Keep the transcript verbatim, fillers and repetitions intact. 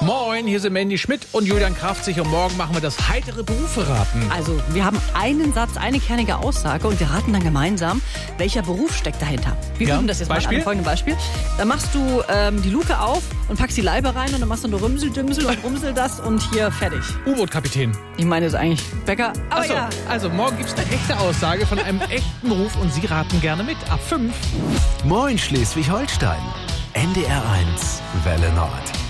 Moin, hier sind Mandy Schmidt und Julian Kraftzig und morgen machen wir das heitere Berufe raten. Also, wir haben einen Satz, eine kernige Aussage und wir raten dann gemeinsam, welcher Beruf steckt dahinter. Wir Ja, üben das jetzt Beispiel? mal an einem folgenden Beispiel. Dann machst du ähm, die Luke auf und packst die Leibe rein und dann machst du nur Rümsel, Dümsel und Rumsel das und hier fertig. U-Boot-Kapitän. Ich meine, das ist eigentlich Bäcker, aber Achso, ja. also morgen gibt's eine echte Aussage von einem echten Beruf und Sie raten gerne mit. Ab fünf. Moin Schleswig-Holstein. N D R eins Welle Nord.